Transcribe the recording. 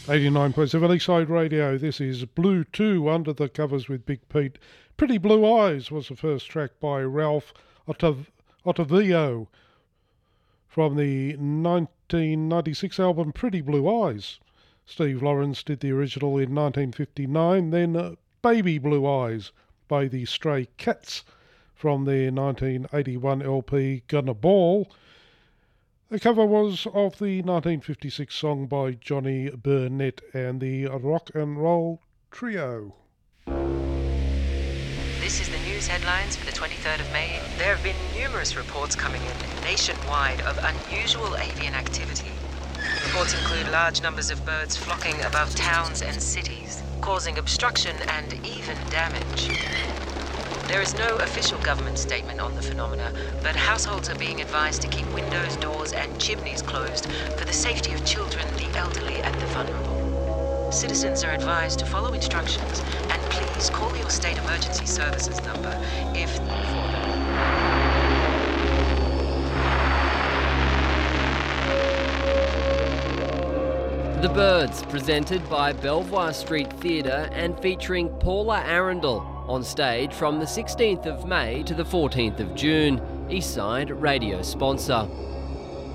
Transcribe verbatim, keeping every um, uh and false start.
eighty-nine point seven Eastside Radio. This is Blue two, Under the Covers with Big Pete. Pretty Blue Eyes was the first track by Ralph Ottav- Ottavio from the nineteen ninety-six album Pretty Blue Eyes. Steve Lawrence did the original in nineteen fifty-nine, then uh, Baby Blue Eyes by the Stray Cats from their nineteen eighty-one L P Gonna Ball. The cover was of the nineteen fifty-six song by Johnny Burnett and the Rock and Roll Trio. This is the news headlines for the twenty-third of May. There have been numerous reports coming in nationwide of unusual avian activity. Reports include large numbers of birds flocking above towns and cities, causing obstruction and even damage. There is no official government statement on the phenomena, but households are being advised to keep windows, doors, and chimneys closed for the safety of children, the elderly, and the vulnerable. Citizens are advised to follow instructions and please call your state emergency services number if The Birds, presented by Belvoir Street Theatre and featuring Paula Arundel, on stage from the sixteenth of May to the fourteenth of June. Eastside Radio sponsor.